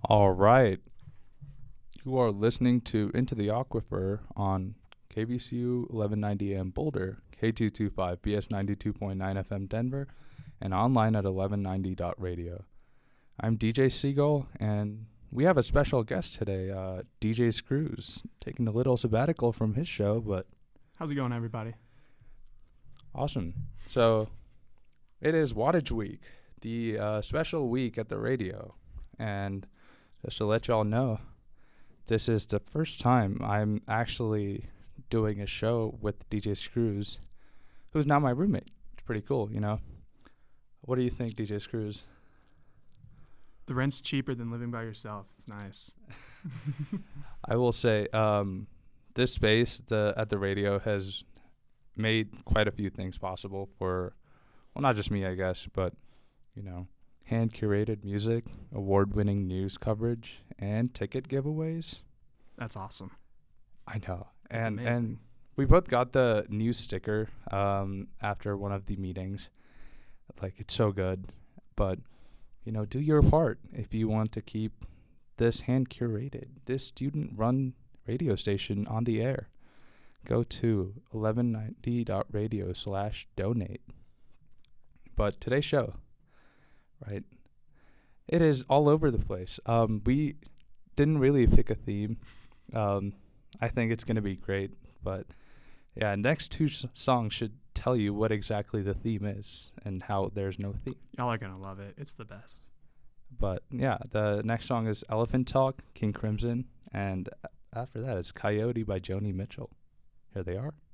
All right. You are listening to Into the Aquifer on KBCU 1190 AM Boulder, K225 BS 92.9 FM Denver, and online at 1190.radio. I'm DJ Seagull, and we have a special guest today, DJ Screws, taking a little sabbatical from his show, but How's it going, everybody? awesome. So it is Wattage Week, the special week at the radio, and just to let y'all know, this is the first time I'm actually doing a show with DJ Screws, who's now my roommate. It's pretty cool, you know? What do you think, DJ Screws? The rent's cheaper than living by yourself. It's nice. I will say, this space at the radio has made quite a few things possible for, well, not just me, I guess, but, you know, hand-curated music, award-winning news coverage, and ticket giveaways. That's awesome. I know. That's amazing. And we both got the news sticker after one of the meetings. Like, it's so good. But, you know, do your part if you want to keep this hand-curated, this student-run radio station on the air. Go to 1190.radio/donate. But today's show, right, it is all over the place. We didn't really pick a theme. I think it's going to be great. But, yeah, next two songs should tell you what exactly the theme is and how there's no theme. Y'all are going to love it. It's the best. But, yeah, the next song is Elephant Talk, King Crimson. And after that is Coyote by Joni Mitchell. Here they are.